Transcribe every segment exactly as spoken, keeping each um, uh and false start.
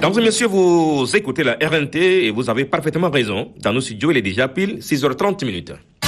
Mesdames et messieurs, vous écoutez la R N T et vous avez parfaitement raison. Dans nos studios, il est déjà pile six heures trente minutes.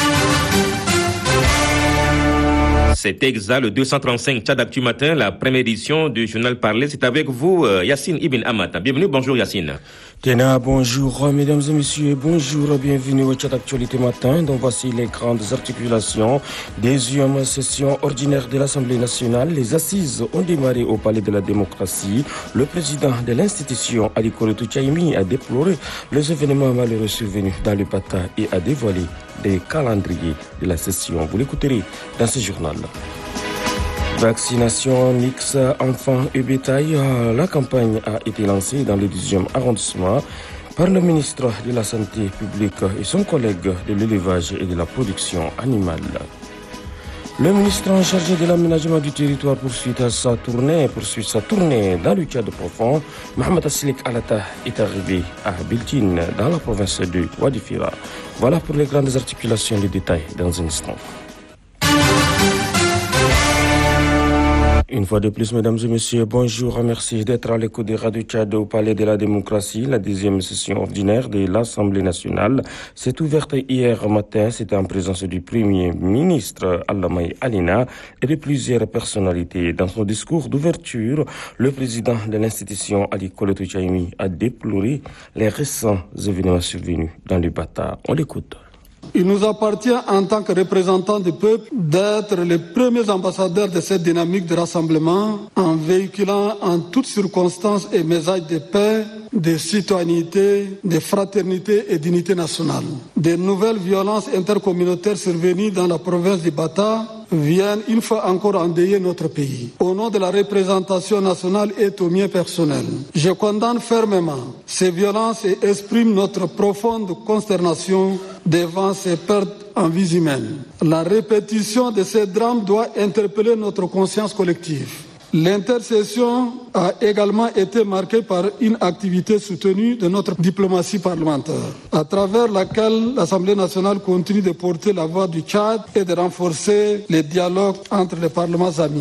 C'est exact, le deux cent trente-cinq Tchad Actu Matin, la première édition du journal Parler. C'est avec vous, Yassine Ibn Amata. Bienvenue, bonjour Yassine. Tena, bonjour mesdames et messieurs, bonjour, bienvenue au Tchad Actualité Matin, dont voici les grandes articulations. Deuxième session ordinaire de l'Assemblée nationale, les assises ont démarré au Palais de la démocratie. Le président de l'institution, Ali Koletou Tchaimi, a déploré les événements malheureux survenus dans le Bata et a dévoilé des calendriers de la session. Vous l'écouterez dans ce journal. Vaccination mix enfants et bétail. La campagne a été lancée dans le deuxième arrondissement par le ministre de la Santé publique et son collègue de l'élevage et de la production animale. Le ministre en charge de l'aménagement du territoire poursuit sa tournée, poursuit sa tournée dans le Tchad profond. Mohamed Asselik Alata est arrivé à Biltine, dans la province de Wadifira. Voilà pour les grandes articulations, les détails dans un instant. Une fois de plus, mesdames et messieurs, bonjour. Merci d'être à l'écoute de Radio Tchad au Palais de la démocratie. La deuxième session ordinaire de l'Assemblée nationale s'est ouverte hier matin. C'était en présence du Premier ministre Alamaï Alina et de plusieurs personnalités. Dans son discours d'ouverture, le président de l'institution Ali Koletou Tchaimi a déploré les récents événements survenus dans le Bata. On l'écoute. Il nous appartient en tant que représentants du peuple d'être les premiers ambassadeurs de cette dynamique de rassemblement en véhiculant en toutes circonstances et messages de paix, de citoyenneté, de fraternité et d'unité nationale. De nouvelles violences intercommunautaires survenues dans la province du Bata viennent une fois encore endeuiller notre pays. Au nom de la représentation nationale et au mien personnel, je condamne fermement ces violences et exprime notre profonde consternation devant ces pertes en vies humaines. La répétition de ces drames doit interpeller notre conscience collective. L'intercession a également été marquée par une activité soutenue de notre diplomatie parlementaire, à travers laquelle l'Assemblée nationale continue de porter la voix du Tchad et de renforcer les dialogues entre les parlements amis.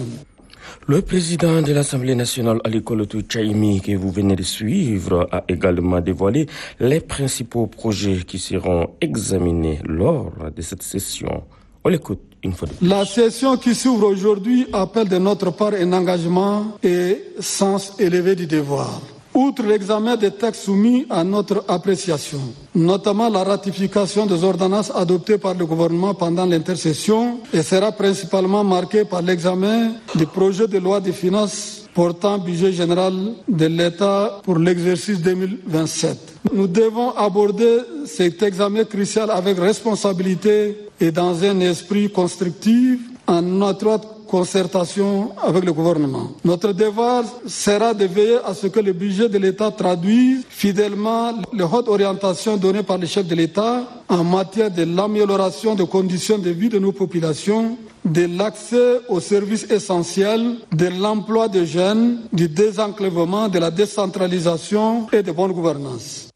Le président de l'Assemblée nationale, Ali Koletou Tchaimi, que vous venez de suivre, a également dévoilé les principaux projets qui seront examinés lors de cette session. On l'écoute une fois de plus. La session qui s'ouvre aujourd'hui appelle de notre part un engagement et sens élevé du devoir. Outre l'examen des textes soumis à notre appréciation, notamment la ratification des ordonnances adoptées par le gouvernement pendant l'intercession, et sera principalement marquée par l'examen du projet de loi de finances portant budget général de l'État pour l'exercice deux mille vingt-sept. Nous devons aborder cet examen crucial avec responsabilité et dans un esprit constructif, en étroite concertation avec le gouvernement. Notre devoir sera de veiller à ce que le budget de l'État traduise fidèlement les hautes orientations données par le chef de l'État en matière de l'amélioration des conditions de vie de nos populations, de l'accès aux services essentiels, de l'emploi des jeunes, du désenclavement, de la décentralisation et de bonne gouvernance.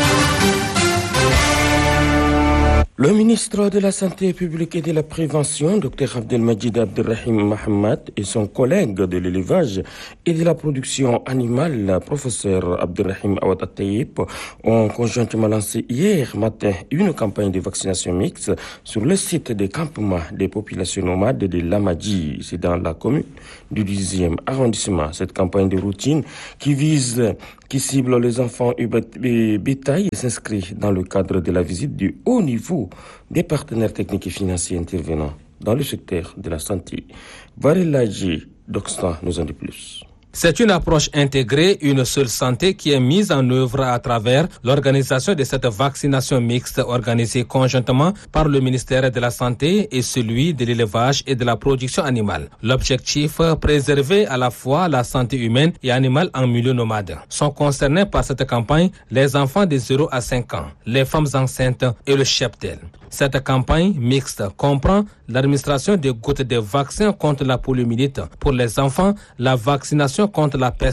Le ministre de la Santé publique et de la Prévention, Dr Abdelmajid Abdelrahim Mohamed, et son collègue de l'élevage et de la production animale, professeur Abdelrahim Awad At-Taïb, ont conjointement lancé hier matin une campagne de vaccination mixte sur le site de campement des populations nomades de Lamadji. C'est dans la commune du dixième arrondissement. Cette campagne de routine qui vise qui cible les enfants et bétail s'inscrit dans le cadre de la visite du haut niveau des partenaires techniques et financiers intervenants dans le secteur de la santé. Varela G. Doxtan nous en dit plus. C'est une approche intégrée, une seule santé qui est mise en œuvre à travers l'organisation de cette vaccination mixte organisée conjointement par le ministère de la Santé et celui de l'élevage et de la production animale. L'objectif, préserver à la fois la santé humaine et animale en milieu nomade. Sont concernés par cette campagne les enfants de zéro à cinq ans, les femmes enceintes et le cheptel. Cette campagne mixte comprend l'administration des gouttes de vaccins contre la poliomyélite pour les enfants, la vaccination contre la peste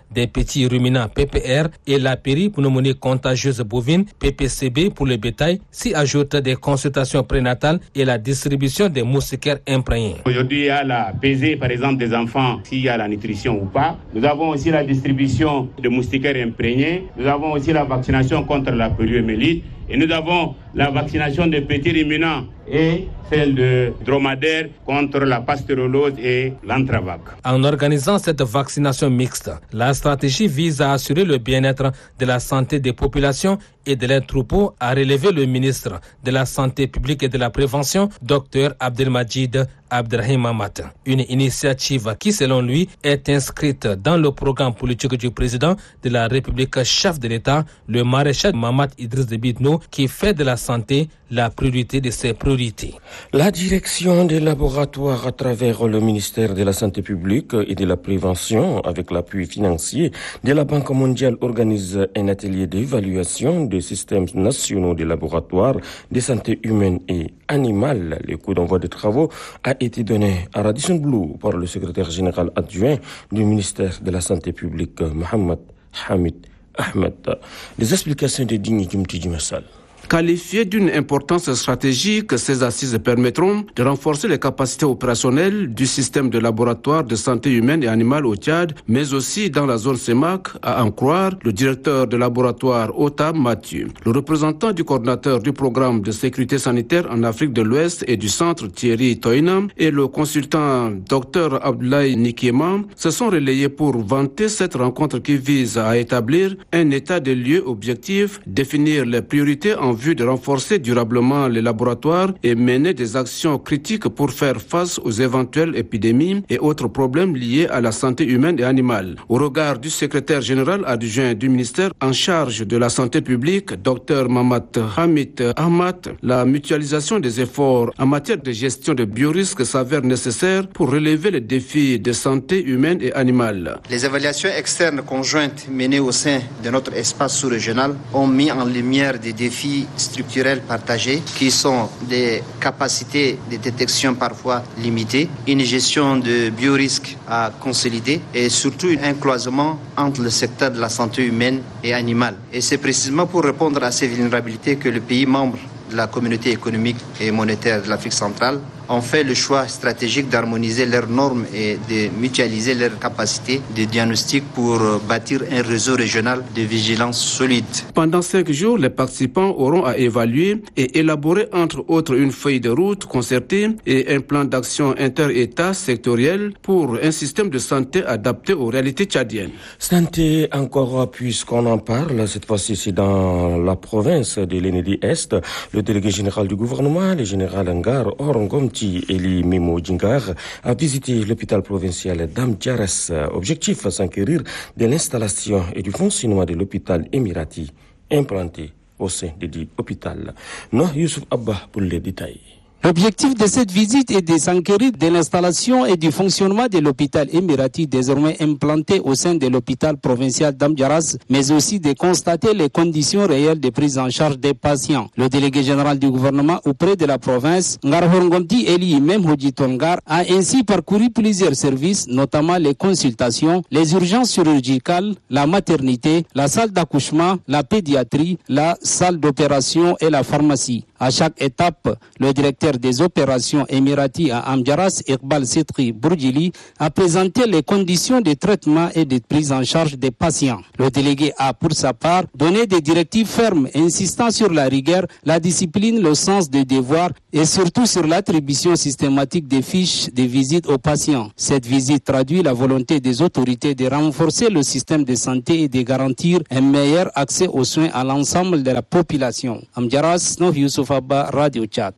des petits ruminants P P R et la péripneumonie contagieuse bovine P P C B pour le bétail, s'y ajoutent des consultations prénatales et la distribution des moustiquaires imprégnés. Aujourd'hui, il y a la pesée, par exemple, des enfants, s'il y a la nutrition ou pas. Nous avons aussi la distribution de moustiquaires imprégnés. Nous avons aussi la vaccination contre la poliomyélite. Et nous avons la vaccination des petits ruminants et celle de dromadaires contre la pasteurellose et l'anthrax. En organisant cette vaccination mixte, la stratégie vise à assurer le bien-être de la santé des populations et de leurs troupeaux, a relevé le ministre de la Santé publique et de la Prévention, Dr Abdelmajid Abderrahim Mahamat. Une initiative qui, selon lui, est inscrite dans le programme politique du président de la République, chef de l'État, le maréchal Mahamat Idriss Déby Itno, qui fait de la santé la priorité de ses priorités. La direction des laboratoires à travers le ministère de la Santé publique et de la Prévention, avec l'appui financier de la Banque mondiale, organise un atelier d'évaluation des systèmes nationaux des laboratoires de santé humaine et animale. Le coup d'envoi des travaux a été donné à Radisson Blu par le secrétaire général adjoint du ministère de la Santé publique, Mohamed Hamid Ahmed. Les explications de Digny Kimtiji Massal. Qualifiées d'une importance stratégique, ces assises permettront de renforcer les capacités opérationnelles du système de laboratoire de santé humaine et animale au Tchad, mais aussi dans la zone C E M A C, à en croire le directeur de laboratoire Otam Mathieu. Le représentant du coordinateur du programme de sécurité sanitaire en Afrique de l'Ouest et du centre Thierry Toinam et le consultant Dr Abdoulaye Nikiema se sont relayés pour vanter cette rencontre qui vise à établir un état des lieux objectif, définir les priorités en vue de renforcer durablement les laboratoires et mener des actions critiques pour faire face aux éventuelles épidémies et autres problèmes liés à la santé humaine et animale. Au regard du secrétaire général adjoint du ministère en charge de la santé publique, Dr Mahamat Hamid Ahmad, la mutualisation des efforts en matière de gestion de biorisques s'avère nécessaire pour relever les défis de santé humaine et animale. Les évaluations externes conjointes menées au sein de notre espace sous-régional ont mis en lumière des défis structurels partagés qui sont des capacités de détection parfois limitées, une gestion de biorisques à consolider et surtout un cloisonnement entre le secteur de la santé humaine et animale. Et c'est précisément pour répondre à ces vulnérabilités que le pays membre de la communauté économique et monétaire de l'Afrique centrale ont fait le choix stratégique d'harmoniser leurs normes et de mutualiser leurs capacités de diagnostic pour bâtir un réseau régional de vigilance solide. Pendant cinq jours, les participants auront à évaluer et élaborer entre autres une feuille de route concertée et un plan d'action inter-État sectoriel pour un système de santé adapté aux réalités tchadiennes. Santé encore, puisqu'on en parle, cette fois-ci c'est dans la province de l'Enedi-Est. Le délégué général du gouvernement, le général Ngar Orongom Eli Mimo Djingar, a visité l'hôpital provincial d'Amdjaras. Objectif, s'enquérir de l'installation et du fonctionnement de l'hôpital émirati implanté au sein de dit hôpital. Non, Youssouf Abba pour les détails. L'objectif de cette visite est de s'enquérir de l'installation et du fonctionnement de l'hôpital émirati désormais implanté au sein de l'hôpital provincial d'Amdjaras, mais aussi de constater les conditions réelles de prise en charge des patients. Le délégué général du gouvernement auprès de la province, Ngarhorngomti Eli Memhodji Tongar, a ainsi parcouru plusieurs services, notamment les consultations, les urgences chirurgicales, la maternité, la salle d'accouchement, la pédiatrie, la salle d'opération et la pharmacie. À chaque étape, le directeur des opérations émirati à Amdjaras, Iqbal Sitri Bourgili, a présenté les conditions de traitement et de prise en charge des patients. Le délégué a, pour sa part, donné des directives fermes, insistant sur la rigueur, la discipline, le sens des devoirs et surtout sur l'attribution systématique des fiches de visite aux patients. Cette visite traduit la volonté des autorités de renforcer le système de santé et de garantir un meilleur accès aux soins à l'ensemble de la population. Amdjaras, Nov Youssouf Abba, Radio Tchad.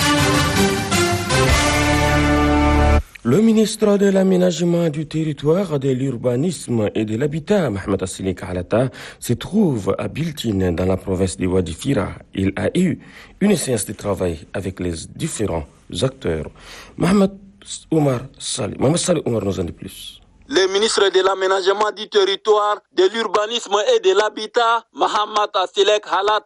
Le ministre de l'Aménagement du territoire, de l'Urbanisme et de l'Habitat, Mohamed Assini Kahalata, se trouve à Biltine, dans la province de Wadi Fira. Il a eu une séance de travail avec les différents acteurs. Mohamed Oumar Saleh, Mohamed Saleh Oumar nous en dit plus. Le ministre de l'Aménagement du territoire, de l'Urbanisme et de l'Habitat, Mohamed Assini Kahalata,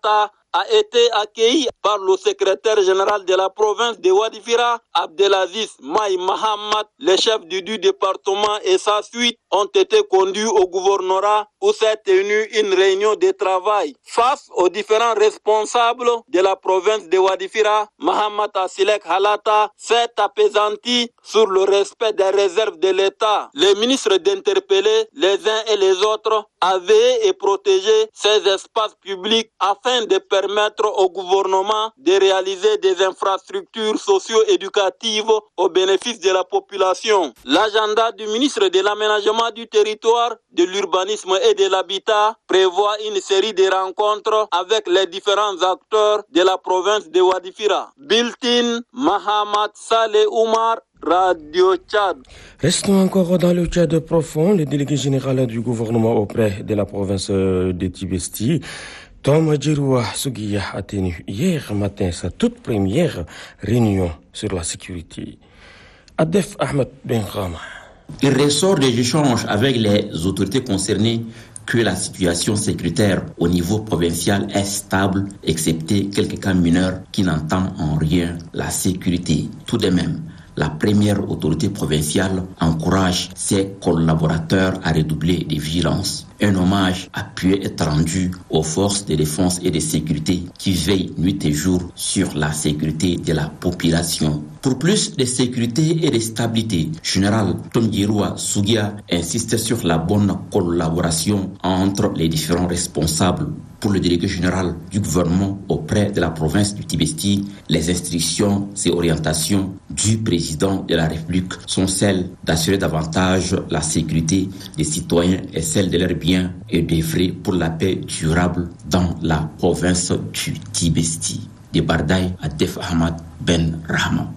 a été accueilli par le secrétaire général de la province de Wadifira, Abdelaziz Maï Mahamad. Les chefs du, du département et sa suite ont été conduits au gouvernorat où s'est tenue une réunion de travail. Face aux différents responsables de la province de Wadifira, Mahamad Asilek Halata s'est apaisanti sur le respect des réserves de l'État. Les ministres d'interpeller les uns et les autres à veiller et protéger ces espaces publics afin de permettre au gouvernement de réaliser des infrastructures socio-éducatives au bénéfice de la population. L'agenda du ministre de l'Aménagement du territoire, de l'urbanisme et de l'habitat prévoit une série de rencontres avec les différents acteurs de la province de Wadifira. Biltin Mahamad Saleh Oumar, Radio Tchad. Restons encore dans le Tchad profond. Le délégué général du gouvernement auprès de la province de Tibesti, Tom Djiroua Souguia, a tenu hier matin sa toute première réunion sur la sécurité. Adef Ahmed Ben Rama. Il ressort des échanges avec les autorités concernées que la situation sécuritaire au niveau provincial est stable, excepté quelques cas mineurs qui n'entament en rien la sécurité. Tout de même, la première autorité provinciale encourage ses collaborateurs à redoubler de vigilance. Un hommage appuyé est rendu aux forces de défense et de sécurité qui veillent nuit et jour sur la sécurité de la population. Pour plus de sécurité et de stabilité, Général Tom Djiroua Souguia insiste sur la bonne collaboration entre les différents responsables. Pour le délégué général du gouvernement auprès de la province du Tibesti, les instructions et orientations du président de la République sont celles d'assurer davantage la sécurité des citoyens et celle de leurs biens et d'œuvrer pour la paix durable dans la province du Tibesti. De Bardaï à Def Ahmad Ben Rahman.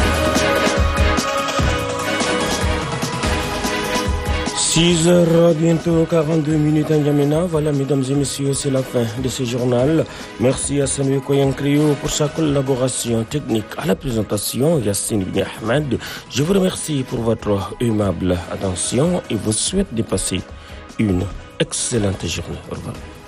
six heures, bientôt quarante-deux minutes en Yamena. Voilà, mesdames et messieurs, c'est la fin de ce journal. Merci à Samuel Koyankrio pour sa collaboration technique. À la présentation, Yassine Ibn Ahmed. Je vous remercie pour votre aimable attention et vous souhaite de passer une excellente journée. Au revoir.